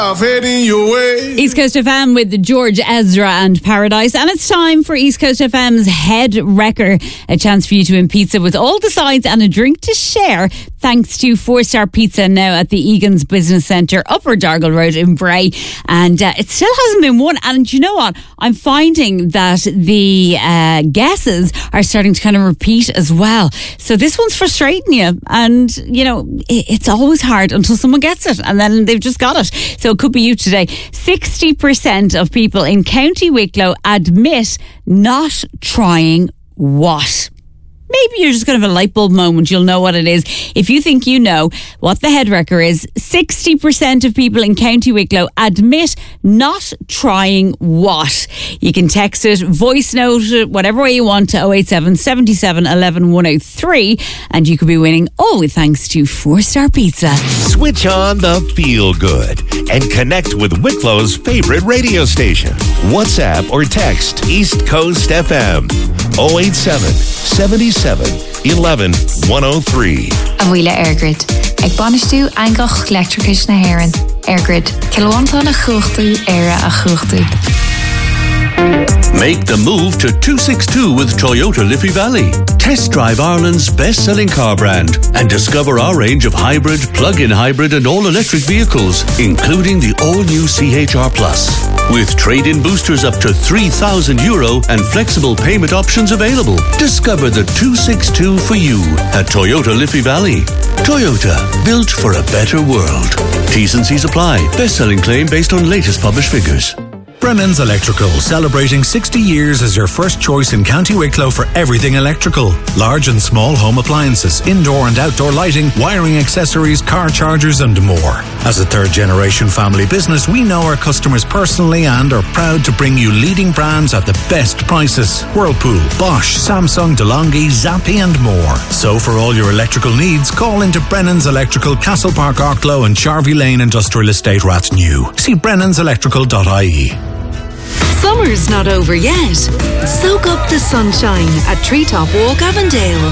Heading your way. East Coast FM with George Ezra and Paradise. And it's time for East Coast FM's Head Wrecker. A chance for you to win pizza with all the sides and a drink to share. Thanks to 4-Star Pizza now at the Egan's Business Centre, Upper Dargle Road in Bray. And it still hasn't been won. And you know what? I'm finding that the guesses are starting to kind of repeat as well. So this one's frustrating you. And, you know, it's always hard until someone gets it. And then they've just got it. So it could be you today. 60% of people in County Wicklow admit not trying what? Maybe you're just going to have a light bulb moment. You'll know what it is. If you think you know what the Head Wrecker is, 60% of people in County Wicklow admit not trying what? You can text it, voice note it, whatever way you want to 087 77 11 103, and you could be winning all with thanks to 4-Star Pizza. Switch on the feel good and connect with Wicklow's favorite radio station. WhatsApp or text East Coast FM 087 77 11 103. Ahuila Airgrid. Ag banistú angach electricus na Héireann. Airgrid. Kilowanta na chuachtaí éire a chuachtaí. Make the move to 262 with Toyota Liffey Valley. Test drive Ireland's best-selling car brand and discover our range of hybrid, plug-in hybrid and all-electric vehicles, including the all-new CHR Plus. With trade-in boosters up to €3,000 and flexible payment options available. Discover the 262 for you at Toyota Liffey Valley. Toyota, built for a better world. T's and C's apply. Best-selling claim based on latest published figures. Brennan's Electrical, celebrating 60 years as your first choice in County Wicklow for everything electrical. Large and small home appliances, indoor and outdoor lighting, wiring accessories, car chargers and more. As a third-generation family business, we know our customers personally and are proud to bring you leading brands at the best prices. Whirlpool, Bosch, Samsung, DeLonghi, Zappi and more. So for all your electrical needs, call into Brennan's Electrical, Castle Park, Arklow and Charvey Lane Industrial Estate, Rathnew. See brennanselectrical.ie. Summer's not over yet. Soak up the sunshine at Treetop Walk, Avondale.